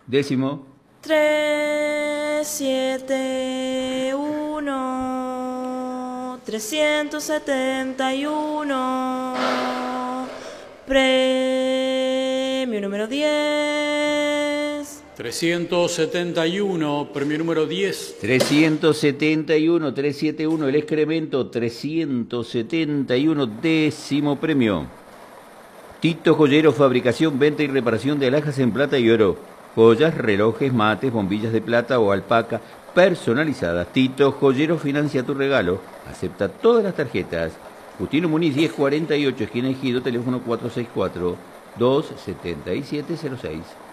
Décimo. 371, 371. Premio número 10. 371, premio número 10. 371, 371, el excremento, 371, décimo premio. Tito Joyero, fabricación, venta y reparación de alhajas en plata y oro. Joyas, relojes, mates, bombillas de plata o alpaca personalizadas. Tito Joyero financia tu regalo. Acepta todas las tarjetas. Justino Muniz, 1048, esquina Ejido, teléfono 464-27706.